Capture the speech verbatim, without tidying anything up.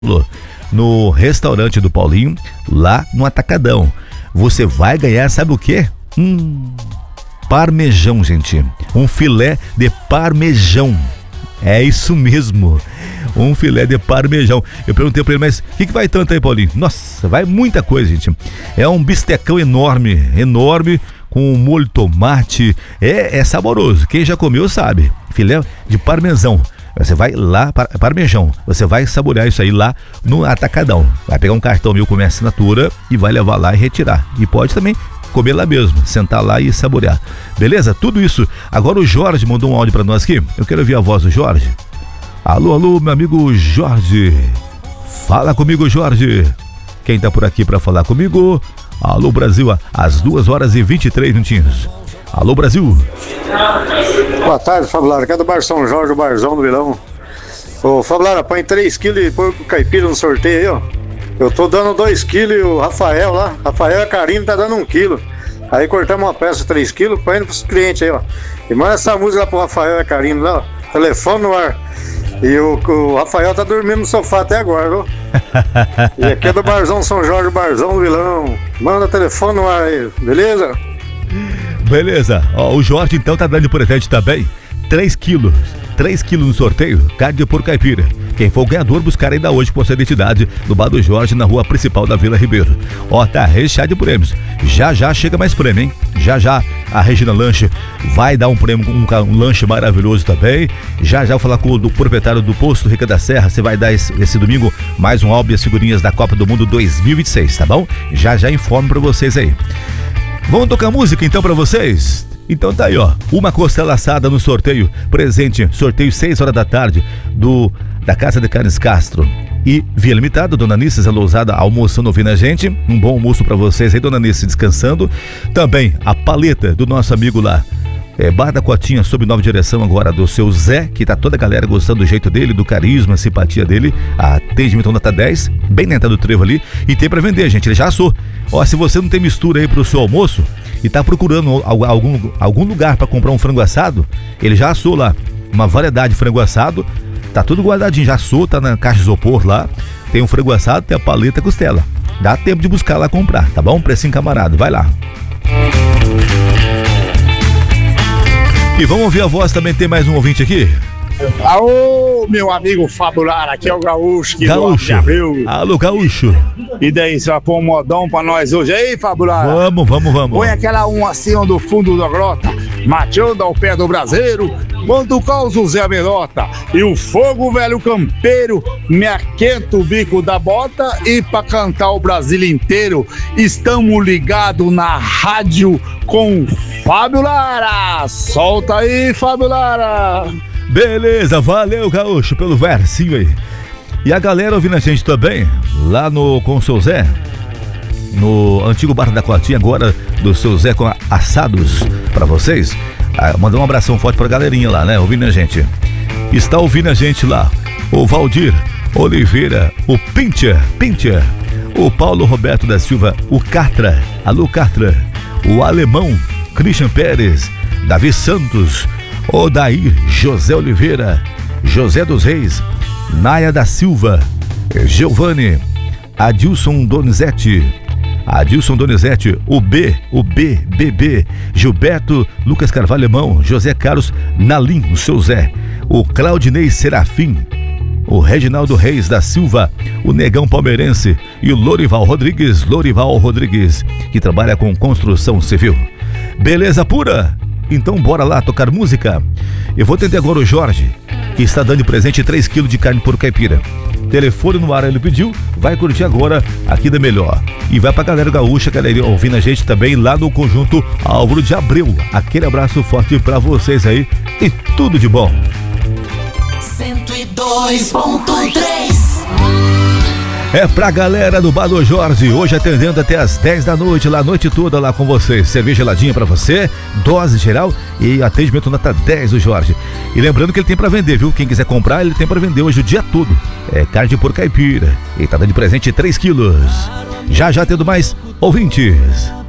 no restaurante do Paulinho, lá no Atacadão. Você vai ganhar, sabe o quê? Hum, parmejão, gente. Um filé de parmejão. É isso mesmo. Um filé de parmejão. Eu perguntei pra ele, mas o que, que vai tanto aí, Paulinho? Nossa, vai muita coisa, gente. É um bistecão enorme, enorme, com molho de tomate. É, é saboroso. Quem já comeu sabe. Filé de parmesão. Você vai lá, par, parmejão, você vai saborear isso aí lá no Atacadão. Vai pegar um cartão meu com minha assinatura e vai levar lá e retirar. E pode também comer lá mesmo, sentar lá e saborear. Beleza? Tudo isso. Agora o Jorge mandou um áudio pra nós aqui. Eu quero ouvir a voz do Jorge. Alô, alô, meu amigo Jorge. Fala comigo, Jorge. Quem tá por aqui pra falar comigo? Alô, Brasil, às duas horas e vinte e três minutinhos. Alô, Brasil. Boa tarde, Fabulara. Aqui é do Bar São Jorge, o Barzão do Vilão. Ô, Fabulara, põe três quilos de porco caipira no sorteio aí, ó. Eu tô dando dois quilos e o Rafael lá, Rafael e a Karine tá dando um quilo. Aí cortamos uma peça de três quilos, põe indo pros clientes aí, ó. E manda essa música lá pro Rafael e a Karine lá, ó. Telefone no ar. E o, o Rafael tá dormindo no sofá até agora, viu? E aqui é do Barzão São Jorge, o Barzão do Vilão. Manda telefone no ar aí, beleza? Beleza, ó, o Jorge então tá dando de presente também três quilos, três quilos no sorteio, carne de porco caipira. Quem for o ganhador, buscar ainda hoje por sua identidade no Bar do Jorge, na rua principal da Vila Ribeiro. Ó, tá recheado de prêmios. Já já chega mais prêmio, hein? Já já a Regina Lanche vai dar um prêmio, um, um lanche maravilhoso também. Já já vou falar com o do proprietário do posto Rica da Serra. Você vai dar esse, esse domingo mais um álbum e as figurinhas da Copa do Mundo dois mil e vinte e seis, tá bom? Já já informo pra vocês aí. Vamos tocar música então pra vocês? Então tá aí, ó, uma costela assada no sorteio, presente, sorteio seis horas da tarde, do, da Casa de Carnes Castro. E Via Limitada, Dona Nice Lousada almoçando ouvindo a gente, um bom almoço pra vocês aí, Dona Nice descansando. Também a paleta do nosso amigo lá, É, Bar da Cotinha, sob nova direção agora do seu Zé, que tá toda a galera gostando do jeito dele, do carisma, simpatia dele. Atendimento nota dez, bem na entrada do trevo ali. E tem pra vender, gente, ele já assou. Ó, se você não tem mistura aí pro seu almoço e tá procurando algum, algum lugar pra comprar um frango assado, ele já assou lá. Uma variedade de frango assado, tá tudo guardadinho, já assou, tá na caixa de isopor lá. Tem um frango assado, tem a paleta e a costela. Dá tempo de buscar lá comprar, tá bom? Precinho camarada, vai lá. E vamos ouvir a voz, também tem mais um ouvinte aqui. Alô, meu amigo Fabular, aqui é o Gaúcho. Que Gaúcho. Alô, Gaúcho. E daí, você vai pôr um modão pra nós hoje aí, Fabular? Vamos, vamos, vamos. Põe aquela um assim do fundo da grota, mateando ao pé do braseiro, quando o causa o Zé Melota e o fogo velho campeiro me aquenta o bico da bota. E pra cantar o Brasil inteiro, estamos ligados na rádio com Fábio Lara. Solta aí, Fábio Lara. Beleza, valeu, Gaúcho, pelo versinho aí. E a galera ouvindo a gente também, lá no com o seu Zé, no antigo Bar da Cotinha, agora do seu Zé com assados pra vocês. Ah, mandar um abração forte pra galerinha lá, né, ouvindo a gente. Está ouvindo a gente lá o Valdir Oliveira, o Pincher, Pincher, o Paulo Roberto da Silva, o Catra, alô Catra, o Alemão, Christian Pérez, Davi Santos, Odair José Oliveira, José dos Reis, Naia da Silva, Giovanni, Adilson Donizete, Adilson Donizete, o B, o B, B B, Gilberto Lucas Carvalho Alemão, José Carlos Nalim, o seu Zé, o Claudinei Serafim, o Reginaldo Reis da Silva, o Negão Palmeirense e o Lorival Rodrigues, Lorival Rodrigues, que trabalha com construção civil. Beleza pura? Então bora lá tocar música. Eu vou atender agora o Jorge, que está dando de presente três quilos de carne por caipira. Telefone no ar, ele pediu, vai curtir agora aqui da Melhor. E vai pra galera gaúcha, galera ouvindo a gente também lá no Conjunto Álvaro de Abreu. Aquele abraço forte pra vocês aí e tudo de bom. cento e dois ponto três. É pra galera do Bar do Jorge, hoje atendendo até as dez da noite, lá a noite toda lá com vocês. Cerveja geladinha pra você, dose geral e atendimento nota dez do Jorge. E lembrando que ele tem pra vender, viu? Quem quiser comprar, ele tem pra vender hoje o dia todo. É carne de porco caipira. E tá dando de presente três quilos. Já já tendo mais ouvintes.